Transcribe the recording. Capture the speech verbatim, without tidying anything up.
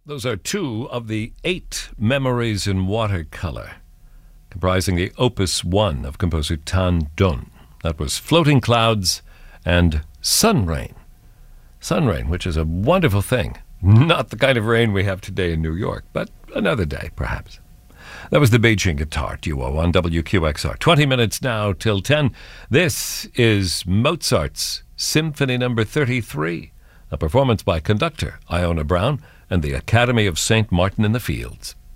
Those are two of the eight memories in watercolor, comprising the Opus One of composer Tan Dun. That was Floating Clouds and Sun Rain. Sun rain, which is a wonderful thing. Not the kind of rain we have today in New York, but another day, perhaps. That was the Beijing Guitar Duo on W Q X R. twenty minutes now till ten. This is Mozart's Symphony Number thirty-three, a performance by conductor Iona Brown and the Academy of Saint Martin in the Fields.